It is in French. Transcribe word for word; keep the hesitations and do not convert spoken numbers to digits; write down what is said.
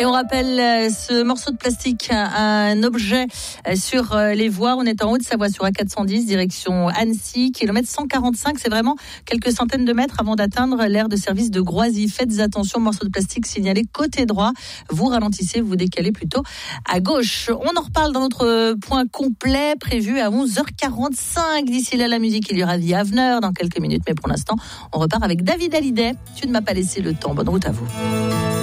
Et on rappelle euh, ce morceau de plastique, un, un objet euh, sur euh, les voies. On est en Haute-Savoie sur A quatre cent dix, direction Annecy, kilomètre cent quarante-cinq. C'est vraiment quelques centaines de mètres avant d'atteindre l'aire de service de Groisy. Faites attention, morceau de plastique signalé côté droit. Vous ralentissez, vous décalez plutôt à gauche. On en reparle dans notre point complet prévu à onze heures quarante-cinq. D'ici là, la musique, il y aura The Avener dans quelques minutes. Mais pour l'instant, on repart avec David Hallyday. Tu ne m'as pas laissé le temps. Bonne route à vous.